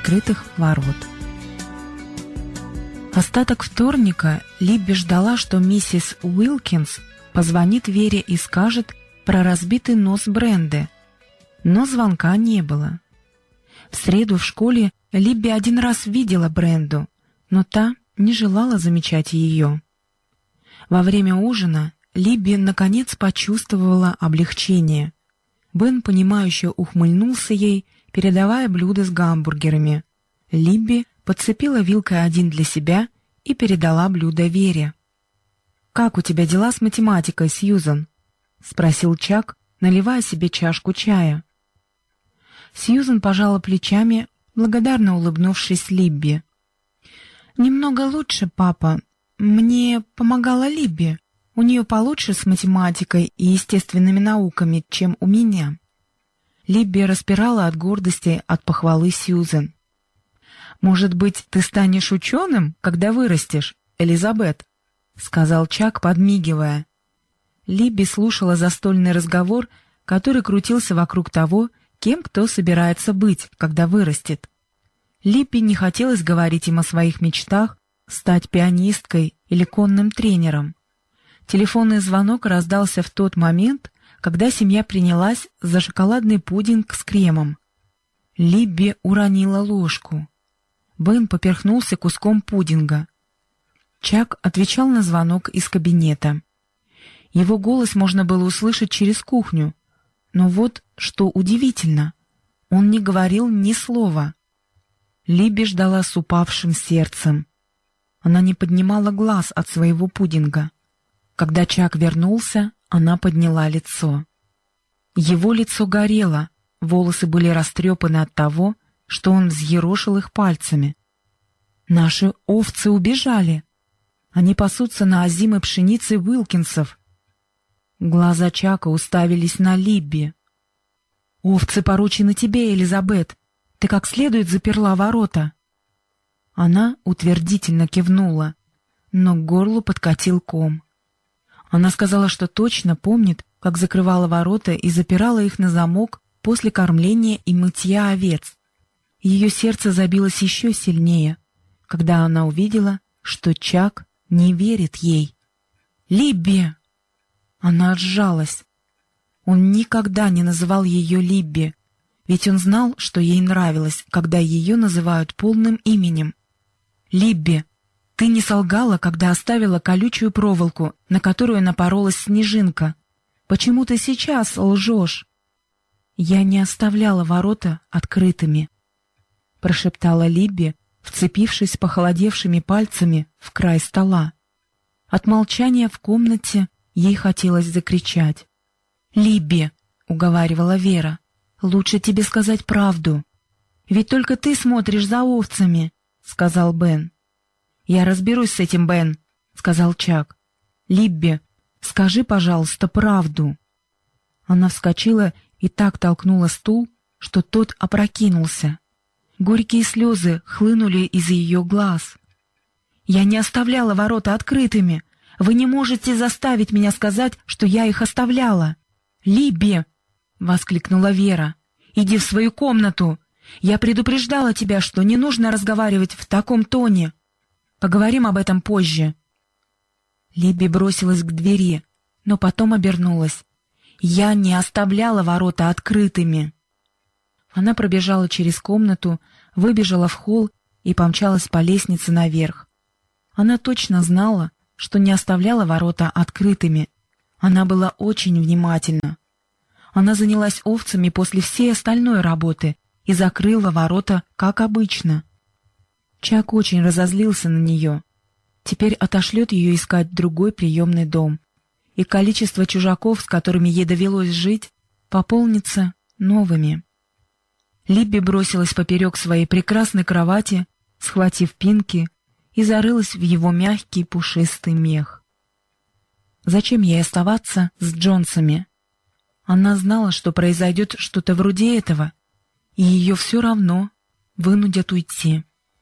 открытых ворот. Остаток вторника Либби ждала, что миссис Уилкинс позвонит Вере и скажет про разбитый нос Бренды, но звонка не было. В среду в школе Либби один раз видела Бренду, но та не желала замечать ее. Во время ужина Либби наконец почувствовала облегчение. Бен, понимающе ухмыльнулся ей, передавая блюдо с гамбургерами. Либби подцепила вилкой один для себя и передала блюдо Вере. «Как у тебя дела с математикой, Сьюзан?» — спросил Чак, наливая себе чашку чая. Сьюзан пожала плечами, благодарно улыбнувшись Либби. «Немного лучше, папа. Мне помогала Либби. У нее получше с математикой и естественными науками, чем у меня». Либби распирала от гордости от похвалы Сьюзан. «Может быть, ты станешь ученым, когда вырастешь, Элизабет?» — сказал Чак, подмигивая. Либби слушала застольный разговор, который крутился вокруг того, кем кто собирается быть, когда вырастет. Либби не хотелось говорить им о своих мечтах стать пианисткой или конным тренером. Телефонный звонок раздался в тот момент, когда семья принялась за шоколадный пудинг с кремом. Либби уронила ложку. Бен поперхнулся куском пудинга. Чак отвечал на звонок из кабинета. Его голос можно было услышать через кухню, но вот что удивительно, он не говорил ни слова. Либби ждала с упавшим сердцем. Она не поднимала глаз от своего пудинга. Когда Чак вернулся, она подняла лицо. Его лицо горело, волосы были растрепаны от того, что он взъерошил их пальцами. «Наши овцы убежали. Они пасутся на озимой пшенице Уилкинсов». Глаза Чака уставились на Либби. «Овцы поручены тебе, Элизабет. Ты как следует заперла ворота». Она утвердительно кивнула, но к горлу подкатил ком. Она сказала, что точно помнит, как закрывала ворота и запирала их на замок после кормления и мытья овец. Ее сердце забилось еще сильнее, когда она увидела, что Чак не верит ей. «Либби!» Она сжалась. Он никогда не называл ее Либби, ведь он знал, что ей нравилось, когда ее называют полным именем. «Либби, ты не солгала, когда оставила колючую проволоку, на которую напоролась снежинка. Почему ты сейчас лжешь?» «Я не оставляла ворота открытыми», — прошептала Либби, вцепившись похолодевшими пальцами в край стола. От молчания в комнате ей хотелось закричать. «Либби», — уговаривала Вера, — «лучше тебе сказать правду. Ведь только ты смотришь за овцами», — сказал Бен. «Я разберусь с этим, Бен», — сказал Чак. «Либби, скажи, пожалуйста, правду». Она вскочила и так толкнула стул, что тот опрокинулся. Горькие слезы хлынули из ее глаз. «Я не оставляла ворота открытыми. Вы не можете заставить меня сказать, что я их оставляла». «Либби!» — воскликнула Вера. «Иди в свою комнату. Я предупреждала тебя, что не нужно разговаривать в таком тоне. Поговорим об этом позже». Либби бросилась к двери, но потом обернулась. «Я не оставляла ворота открытыми». Она пробежала через комнату, выбежала в холл и помчалась по лестнице наверх. Она точно знала, что не оставляла ворота открытыми. Она была очень внимательна. Она занялась овцами после всей остальной работы и закрыла ворота, как обычно. Чак очень разозлился на нее. Теперь отошлет ее искать другой приемный дом, и количество чужаков, с которыми ей довелось жить, пополнится новыми. Либби бросилась поперек своей прекрасной кровати, схватив Пинки, и зарылась в его мягкий пушистый мех. Зачем ей оставаться с Джонсами? Она знала, что произойдет что-то вроде этого, и ее все равно вынудят уйти.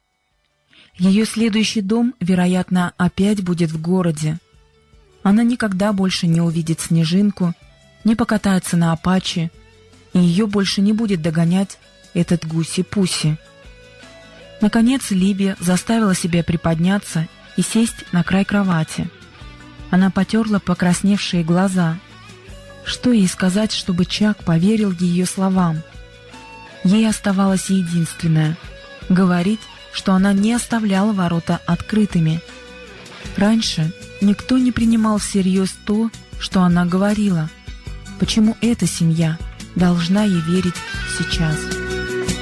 Ее следующий дом, вероятно, опять будет в городе. Она никогда больше не увидит Снежинку, не покатается на Апаче, и ее больше не будет догонять этот Гуси-Пуси. Наконец Либи заставила себя приподняться и сесть на край кровати. Она потерла покрасневшие глаза. Что ей сказать, чтобы Чак поверил ее словам? Ей оставалось единственное — говорить, что она не оставляла ворота открытыми. Раньше никто не принимал всерьез то, что она говорила. Почему эта семья должна ей верить сейчас?